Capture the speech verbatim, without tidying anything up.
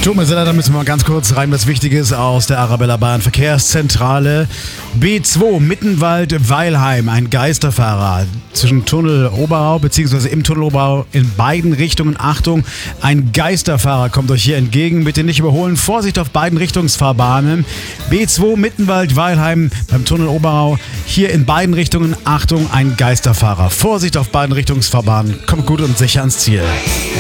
Tut mir sehr leid, da müssen wir mal ganz kurz rein, was Wichtiges aus der Arabella Bahn Verkehrszentrale. B zwei Mittenwald-Weilheim, ein Geisterfahrer zwischen Tunnel Oberau bzw. im Tunnel Oberau in beiden Richtungen. Achtung, ein Geisterfahrer kommt euch hier entgegen. Bitte nicht überholen. Vorsicht auf beiden Richtungsfahrbahnen. B zwei Mittenwald-Weilheim beim Tunnel Oberau. Hier in beiden Richtungen. Achtung, ein Geisterfahrer. Vorsicht auf beiden Richtungsfahrbahnen. Kommt gut und sicher ans Ziel.